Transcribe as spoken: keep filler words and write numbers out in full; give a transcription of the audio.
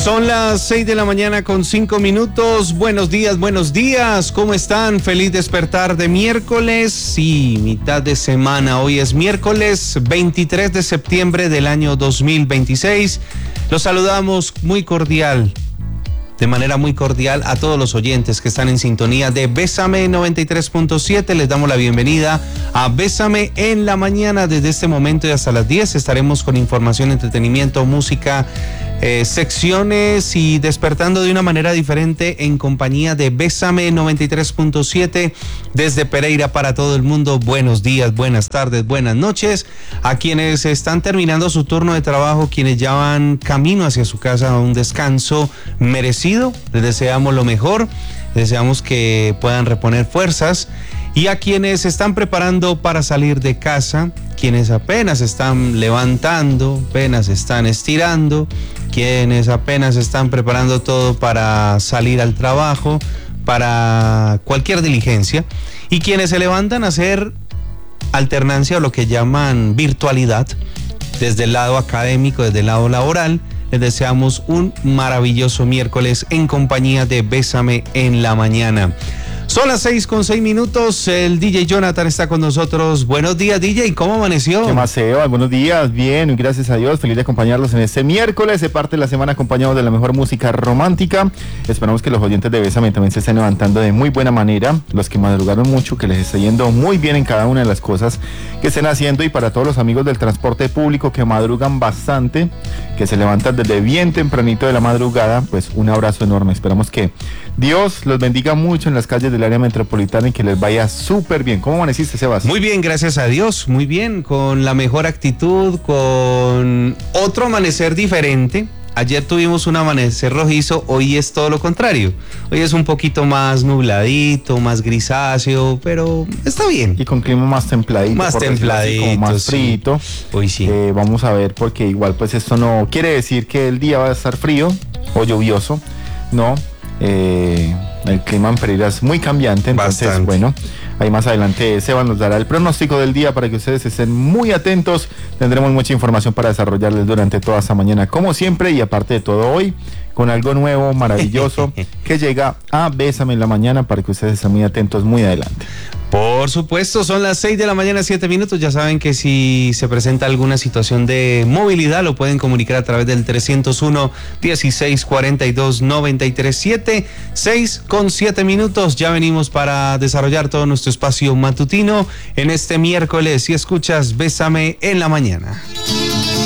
Son las seis de la mañana con cinco minutos. Buenos días, buenos días. ¿Cómo están? Feliz despertar de miércoles. Sí, mitad de semana. Hoy es miércoles veintitrés de septiembre del año dos mil veintiséis. Los saludamos muy cordial, de manera muy cordial a todos los oyentes que están en sintonía de Bésame noventa y tres punto siete. Les damos la bienvenida a Bésame en la mañana. Desde este momento y hasta las diez estaremos con información, entretenimiento, música, eh, secciones y despertando de una manera diferente en compañía de Bésame noventa y tres punto siete desde Pereira para todo el mundo. Buenos días, buenas tardes, buenas noches a quienes están terminando su turno de trabajo, quienes ya van camino hacia su casa a un descanso merecido. Les deseamos lo mejor, deseamos que puedan reponer fuerzas, y a quienes se están preparando para salir de casa, quienes apenas están levantando, apenas están estirando, quienes apenas están preparando todo para salir al trabajo, para cualquier diligencia, y quienes se levantan a hacer alternancia o lo que llaman virtualidad desde el lado académico, desde el lado laboral. Les deseamos un maravilloso miércoles en compañía de Bésame en la mañana. Son las seis con seis minutos. El D J Jonathan está con nosotros. Buenos días, D J. ¿Cómo amaneció? ¿Qué más, Seba? Buenos días. Bien, gracias a Dios. Feliz de acompañarlos en este miércoles. Se parte la semana acompañados de la mejor música romántica. Esperamos que los oyentes de Bésame también se estén levantando de muy buena manera. Los que madrugaron mucho, que les esté yendo muy bien en cada una de las cosas que estén haciendo. Y para todos los amigos del transporte público que madrugan bastante, que se levantan desde bien tempranito de la madrugada, pues un abrazo enorme. Esperamos que Dios los bendiga mucho en las calles del área metropolitana y que les vaya súper bien. ¿Cómo amaneciste, Sebas? Muy bien, gracias a Dios, muy bien, con la mejor actitud, con otro amanecer diferente. Ayer tuvimos un amanecer rojizo, hoy es todo lo contrario. Hoy es un poquito más nubladito, más grisáceo, pero está bien. Y con clima más templadito. Más templadito, así, como más sí. frío. Hoy sí. Eh, vamos a ver, porque igual pues esto no quiere decir que el día va a estar frío o lluvioso, no. Eh, el clima en Pereira es muy cambiante, entonces Bastante. bueno, ahí más adelante Seba nos dará el pronóstico del día para que ustedes estén muy atentos. Tendremos mucha información para desarrollarles durante toda esta mañana, como siempre, y aparte de todo hoy, con algo nuevo, maravilloso, que llega a Bésame en la mañana para que ustedes estén muy atentos muy adelante. Por supuesto, son las seis de la mañana, siete minutos. Ya saben que si se presenta alguna situación de movilidad, lo pueden comunicar a través del trescientos uno, dieciséis cuarenta y dos, noventa y tres siete, seis con siete minutos. Ya venimos para desarrollar todo nuestro espacio matutino en este miércoles. Si escuchas Bésame en la mañana.